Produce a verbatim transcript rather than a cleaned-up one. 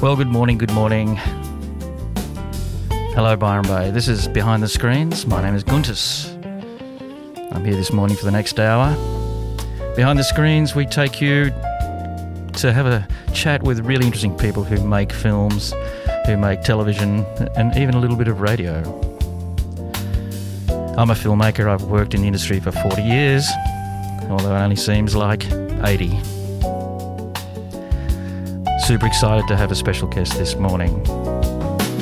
Well, good morning, good morning. Hello, Byron Bay. This is Behind the Screens. My name is Guntis. I'm here this morning for the next hour. Behind the Screens, we take you to have a chat with really interesting people who make films, who make television, and even a little bit of radio. I'm a filmmaker. I've worked in the industry for forty years, although it only seems like eighty. Super excited to have a special guest this morning.